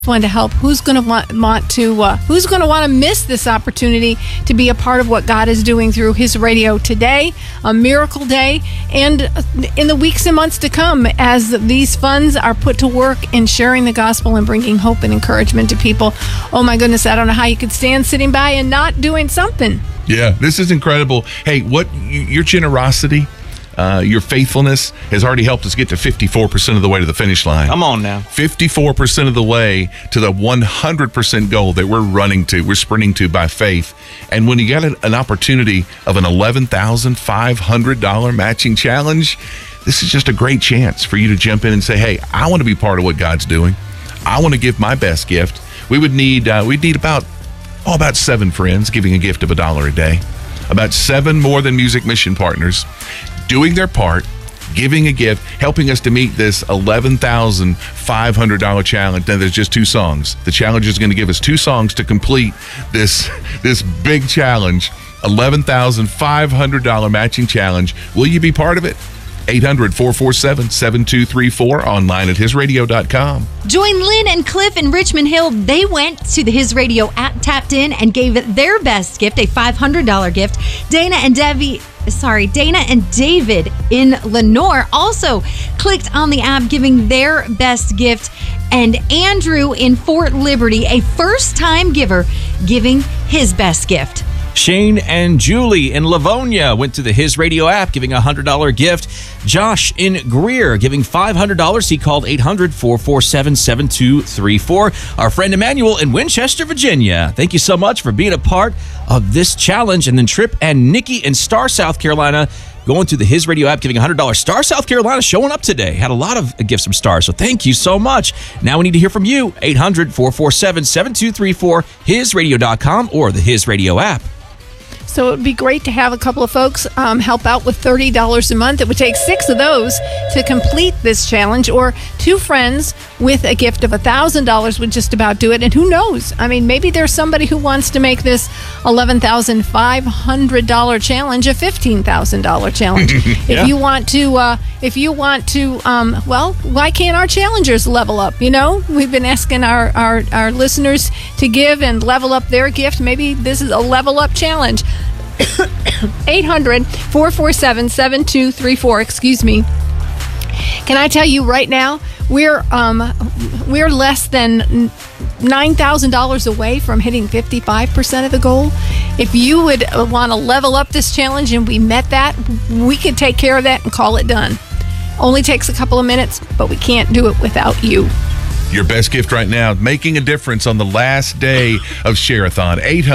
one to help. Who's going to want to miss this opportunity to be a part of what God is doing through His radio today, a miracle day, and in the weeks and months to come as these funds are put to work in sharing the gospel and bringing hope and encouragement to people. Oh my goodness, I don't know how you could stand sitting by and not doing something. Yeah, this is incredible. Hey, your generosity, your faithfulness has already helped us get to 54% of the way to the finish line. Come on now. 54% of the way to the 100% goal that we're sprinting to by faith. And when you got an opportunity of an $11,500 matching challenge, this is just a great chance for you to jump in and say, hey, I want to be part of what God's doing. I want to give my best gift. We'd need about 7 friends giving a gift of $1 a day. About 7 More Than Music mission partners doing their part, giving a gift, helping us to meet this $11,500 challenge. Now, there's just 2 songs. The challenge is going to give us 2 songs to complete this big challenge, $11,500 matching challenge. Will you be part of it? 800-447-7234, online at hisradio.com. Join Lynn and Cliff in Richmond Hill. They went to the His Radio app, tapped in, and gave their best gift, a $500 gift. Dana and David in Lenore also clicked on the app, giving their best gift. And Andrew in Fort Liberty, a first-time giver, giving his best gift. Shane and Julie in Livonia went to the His Radio app, giving a $100 gift. Josh in Greer giving $500. He called 800-447-7234. Our friend Emmanuel in Winchester, Virginia. Thank you so much for being a part of this challenge. And then Tripp and Nikki in Star, South Carolina, going to the His Radio app, giving $100. Star, South Carolina, showing up today. Had a lot of gifts from Star, so thank you so much. Now we need to hear from you. 800-447-7234, hisradio.com, or the His Radio app. So it would be great to have a couple of folks help out with $30 a month. It would take 6 of those to complete this challenge, or 2 friends with a gift of $1,000 would just about do it. And who knows? I mean, maybe there's somebody who wants to make this $11,500 challenge a $15,000 challenge. Yeah. If you want to, well, why can't our challengers level up? You know, we've been asking our listeners to give and level up their gift. Maybe this is a level up challenge. 800-447-7234. Excuse me. Can I tell you right now, we're less than $9,000 away from hitting 55% of the goal. If you would want to level up this challenge and we met that, we could take care of that and call it done. Only takes a couple of minutes, but we can't do it without you. Your best gift right now, making a difference on the last day of Share-a-thon.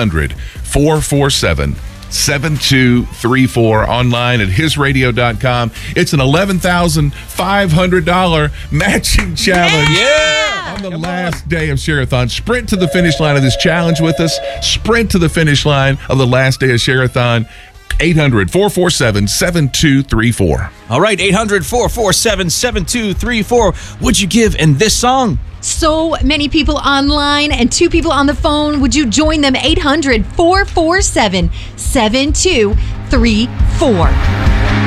800-447-7234, online at hisradio.com. It's an $11,500 matching challenge. Yeah! On the last day of Share-a-thon. Sprint to the finish line of this challenge with us. Sprint to the finish line of the last day of Share-a-thon. 800-447-7234. All right, 800-447-7234. What'd you give in this song? So many people online and 2 people on the phone. Would you join them? 800-447-7234.